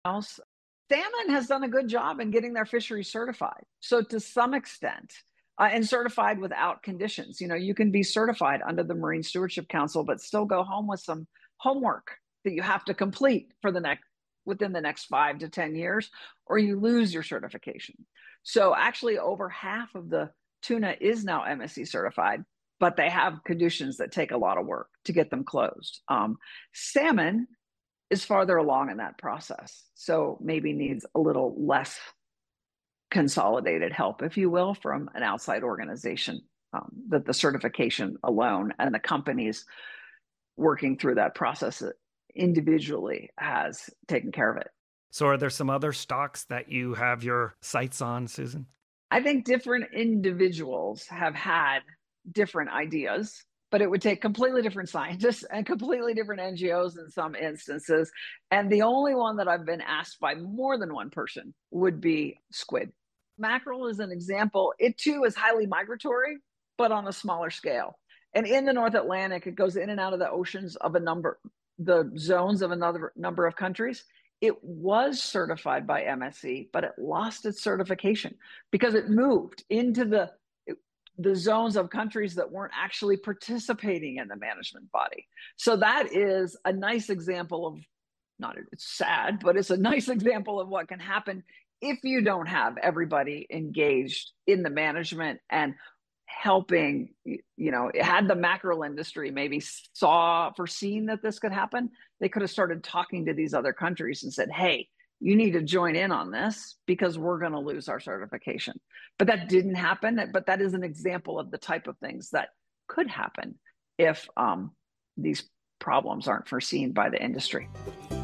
else. Salmon has done a good job in getting their fisheries certified. So to some extent, and certified without conditions. You can be certified under the Marine Stewardship Council, but still go home with some homework that you have to complete within the next 5 to 10 years, or you lose your certification. So actually, over half of the tuna is now MSC certified, but they have conditions that take a lot of work to get them closed. Salmon is farther along in that process, so maybe needs a little less consolidated help, if you will, from an outside organization. That the certification alone and the companies working through that process individually has taken care of it. So, are there some other stocks that you have your sights on, Susan? I think different individuals have had different ideas, but it would take completely different scientists and completely different NGOs in some instances. And the only one that I've been asked by more than one person would be squid. Mackerel is an example. It too is highly migratory, but on a smaller scale. And in the North Atlantic, it goes in and out of the oceans of the zones of another number of countries. It was certified by MSC, but it lost its certification because it moved into the zones of countries that weren't actually participating in the management body. So that is a nice example of, not it's sad, but it's a nice example of what can happen if you don't have everybody engaged in the management and helping. Had the mackerel industry maybe foreseen that this could happen, they could have started talking to these other countries and said, hey, you need to join in on this because we're going to lose our certification. But that didn't happen. But that is an example of the type of things that could happen if these problems aren't foreseen by the industry.